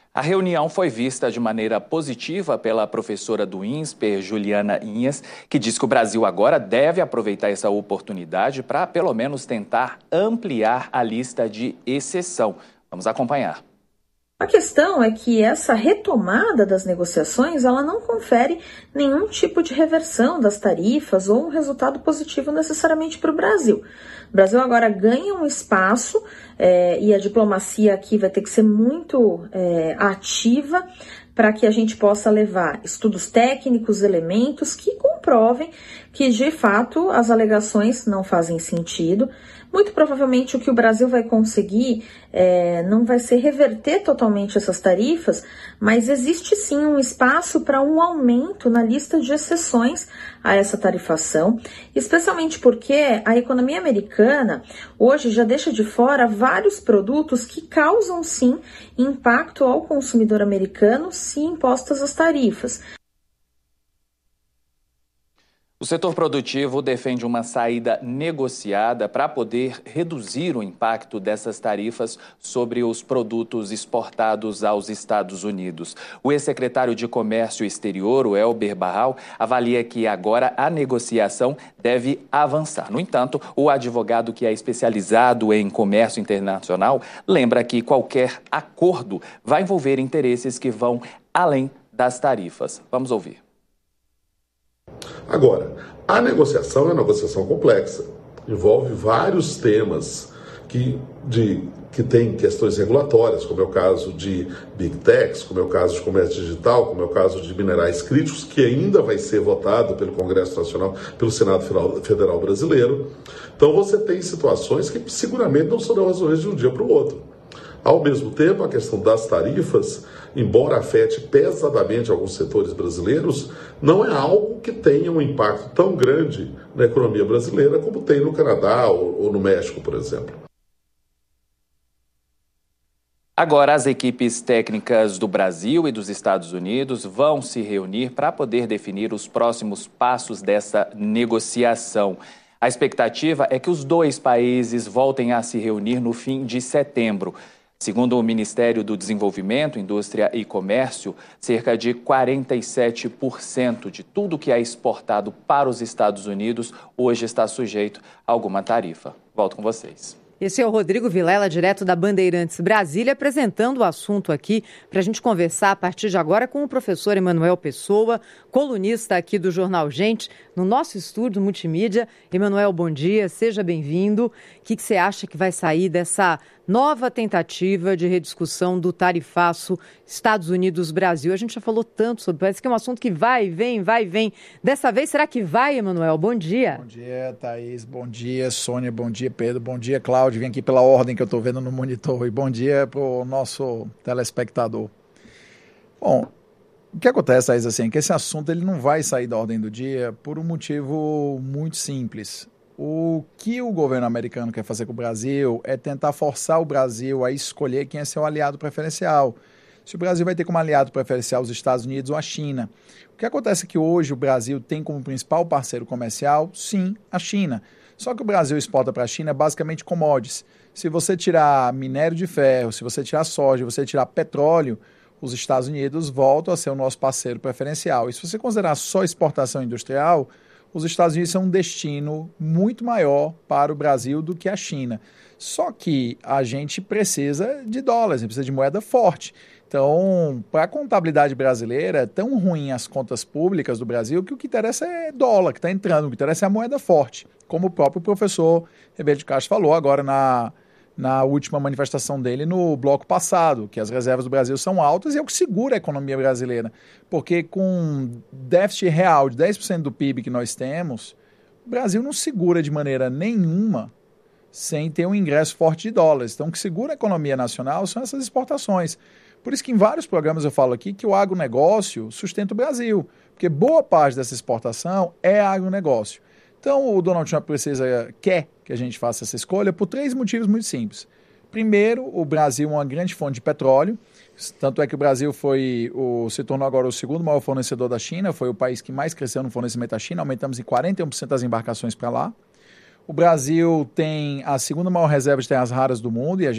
A reunião foi vista de maneira positiva pela professora do INSPER, Juliana Inhas, que diz que o Brasil agora deve aproveitar essa oportunidade para, pelo menos, tentar ampliar a lista de exceção. Vamos acompanhar. A questão é que essa retomada das negociações, ela não confere nenhum tipo de reversão das tarifas ou um resultado positivo necessariamente para o Brasil. O Brasil agora ganha um espaço e a diplomacia aqui vai ter que ser muito ativa para que a gente possa levar estudos técnicos, elementos que comprovem que, de fato, as alegações não fazem sentido. Muito provavelmente o que o Brasil vai conseguir não vai ser reverter totalmente essas tarifas, mas existe sim um espaço para um aumento na lista de exceções a essa tarifação, especialmente porque a economia americana hoje já deixa de fora vários produtos que causam sim impacto ao consumidor americano se impostas as tarifas. O setor produtivo defende uma saída negociada para poder reduzir o impacto dessas tarifas sobre os produtos exportados aos Estados Unidos. O ex-secretário de Comércio Exterior, o Elber Barral, avalia que agora a negociação deve avançar. No entanto, o advogado que é especializado em comércio internacional lembra que qualquer acordo vai envolver interesses que vão além das tarifas. Vamos ouvir. Agora, a negociação é uma negociação complexa, envolve vários temas que tem questões regulatórias, como é o caso de Big Techs, como é o caso de comércio digital, como é o caso de minerais críticos, que ainda vai ser votado pelo Congresso Nacional, pelo Senado Federal Brasileiro. Então você tem situações que seguramente não serão resolvidas de um dia para o outro. Ao mesmo tempo, a questão das tarifas, embora afete pesadamente alguns setores brasileiros, não é algo que tenha um impacto tão grande na economia brasileira como tem no Canadá ou no México, por exemplo. Agora, as equipes técnicas do Brasil e dos Estados Unidos vão se reunir para poder definir os próximos passos dessa negociação. A expectativa é que os dois países voltem a se reunir no fim de setembro. Segundo o Ministério do Desenvolvimento, Indústria e Comércio, cerca de 47% de tudo que é exportado para os Estados Unidos hoje está sujeito a alguma tarifa. Volto com vocês. Esse é o Rodrigo Vilela, direto da Bandeirantes Brasília, apresentando o assunto aqui para a gente conversar a partir de agora com o professor Emanuel Pessoa, colunista aqui do Jornal Gente, no nosso estúdio multimídia. Emanuel, bom dia, seja bem-vindo. O que você acha que vai sair dessa nova tentativa de rediscussão do tarifaço Estados Unidos-Brasil? A gente já falou tanto sobre, parece que é um assunto que vai e vem, vai e vem. Dessa vez, será que vai, Emanuel? Bom dia. Bom dia, Thaís. Bom dia, Sônia. Bom dia, Pedro. Bom dia, Cláudio. Vim aqui pela ordem que eu estou vendo no monitor. E bom dia para o nosso telespectador. Bom, o que acontece, Thaís, assim, é que esse assunto ele não vai sair da ordem do dia por um motivo muito simples. O que o governo americano quer fazer com o Brasil é tentar forçar o Brasil a escolher quem é seu aliado preferencial. Se o Brasil vai ter como aliado preferencial os Estados Unidos ou a China. O que acontece é que hoje o Brasil tem como principal parceiro comercial, sim, a China. Só que o Brasil exporta para a China basicamente commodities. Se você tirar minério de ferro, se você tirar soja, se você tirar petróleo, os Estados Unidos voltam a ser o nosso parceiro preferencial. E se você considerar só exportação industrial, os Estados Unidos são um destino muito maior para o Brasil do que a China. Só que a gente precisa de dólares, a gente precisa de moeda forte. Então, para a contabilidade brasileira, é tão ruim as contas públicas do Brasil que o que interessa é dólar que está entrando, o que interessa é a moeda forte, como o próprio professor Ribeiro de Castro falou agora na última manifestação dele no bloco passado, que as reservas do Brasil são altas e é o que segura a economia brasileira. Porque com déficit real de 10% do PIB que nós temos, o Brasil não segura de maneira nenhuma sem ter um ingresso forte de dólares. Então, o que segura a economia nacional são essas exportações. Por isso que em vários programas eu falo aqui que o agronegócio sustenta o Brasil, porque boa parte dessa exportação é agronegócio. Então, o Donald Trump quer que a gente faça essa escolha por 3 motivos muito simples. Primeiro, o Brasil é uma grande fonte de petróleo, tanto é que o Brasil se tornou agora o segundo maior fornecedor da China, foi o país que mais cresceu no fornecimento da China, aumentamos em 41% as embarcações para lá. O Brasil tem a segunda maior reserva de terras raras do mundo e a